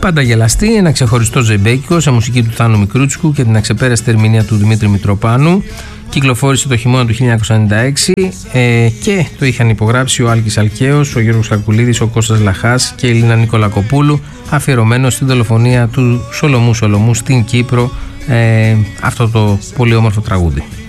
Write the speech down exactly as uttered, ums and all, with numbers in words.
Πάντα γελαστή, ένα ξεχωριστό ζεμπέκικο σε μουσική του Θάνου Μικρούτσικου και την αξεπέραστη ερμηνεία του Δημήτρη Μητροπάνου. Κυκλοφόρησε το χειμώνα του χίλια εννιακόσια ενενήντα έξι ε, και το είχαν υπογράψει ο Άλκης Αλκαίος, ο Γιώργος Κακουλίδης, ο Κώστας Λαχάς και η Ελίνα Νικολακοπούλου, αφιερωμένο στην δολοφονία του Σολομού Σολομού στην Κύπρο, ε, αυτό το πολύ όμορφο τραγούδι.